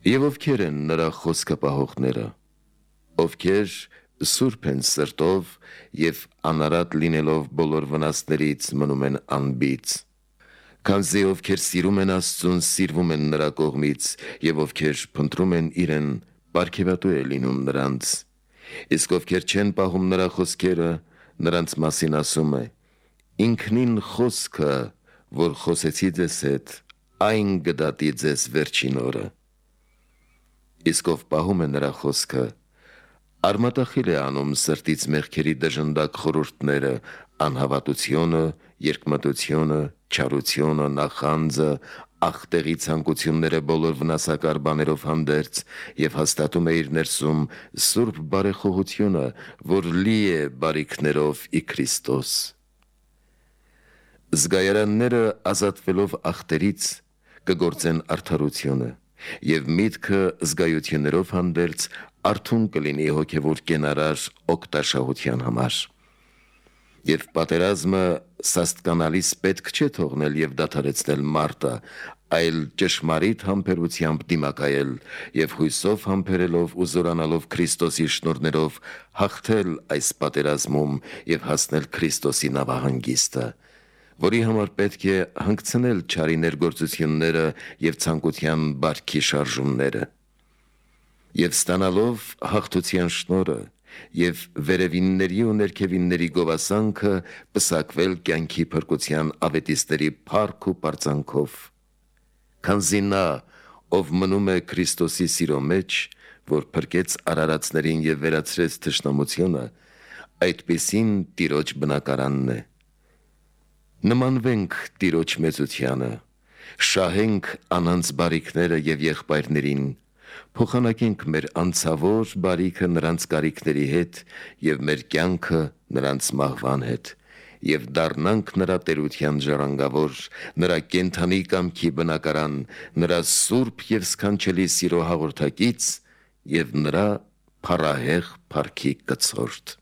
Եվ ովքեր են նրա խոսքը պահողները, ովքեր սուրբ են սրտով և անարատ լինելով բոլոր վնասներից մնում են անբիծ, քանզի ովքեր սիրում են Աստծուն, սիրվում են նրա կողմից, և ովքեր փնտրում են իրեն, պարգևատու է լինում նրանց, իսկ ովքեր չեն պահում նրա խոսքերը, նրանց մասին ասում է. ինքնին խոսքը, որ խոսեցի ձեզ հետ, այն կդատի ձեզ վերջին օրը։ Իսկ ով պահում է նրա խոսքը, արմատախիլ է անում սրտից մեղքերի դժնդակ խորհուրդները, անհավատությունը, երկմտությունը, չարությունը, նախանձը, աղտեղի ցանկությունները բոլոր վնասակար բաներով հանդերձ և հաստատում է իր ներսում սուրբ բարեխոհությունը, որ լի է բարիքներով ի Քրիստոս։ Զգայարանները ազատվելով աղտերից կգործեն արդարությունը, և միտքը զգայություններով հանդերձ արթուն կլինի հոգևոր կենարար օգտաշահության համար։ Եվ պատերազմը սաստկանալիս պետք չէ թողնել և դադարեցնել մարտը, այլ ճշմարիտ համբերությամբ դիմակայել և հույսով համբերելով ու զորանալով Քրիստոսի շնորհներով հաղթել այս պատերազմում և հասնել Քրիստոսի նավահանգիստը, որի համար պետք է հանգցնել չարի ներգործությունները և ցանկության բարքի շարժումները։ Եվ ստանալով հաղթության շնորհը և վերևինների ու ներքևինների գովասանքը պսակվել կյանքի փրկության ավետիստերի փառք ու պարծանքով, քանզի նա, ով մնում է Քրիստոսի սիրո մեջ, որ փրկեց արարածներին և վերացրեց թշնամությունը, այդպիսին Տիրոջ բնակարանն է։ Նմանվենք Տիրոջ մեծությանը, շահենք անանց բարիքները և եղբայրներին, փոխանակենք մեր անցավոր բարիքը նրանց կարիքների հետ և մեր կյանքը նրանց մահվան հետ, և դառնանք նրա տերության ժառանգավոր, նրա կենդանի կամքի բնակարան, նրա սուրբ և սքանչելի սիրո հաղորդակից և նրա փառահեղ փառքի կցորդ։